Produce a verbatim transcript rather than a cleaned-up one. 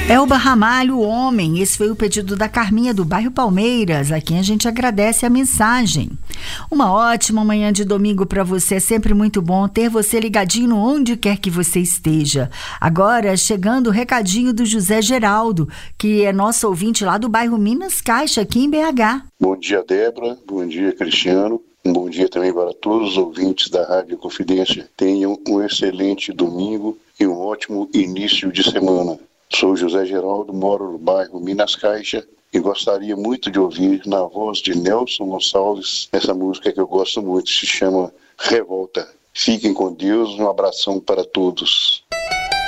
Elba Ramalho, Homem, esse foi o pedido da Carminha do bairro Palmeiras, a quem a gente agradece a mensagem. Uma ótima manhã de domingo para você, é sempre muito bom ter você ligadinho onde quer que você esteja. Agora, chegando o recadinho do José Geraldo, que é nosso ouvinte lá do bairro Minas Caixa, aqui em B H. Bom dia, Débora, bom dia, Cristiano. Um bom dia também para todos os ouvintes da Rádio Confidência. Tenham um excelente domingo e um ótimo início de semana. Sou José Geraldo, moro no bairro Minas Caixa e gostaria muito de ouvir na voz de Nelson Gonçalves essa música que eu gosto muito, se chama Revolta. Fiquem com Deus, um abração para todos.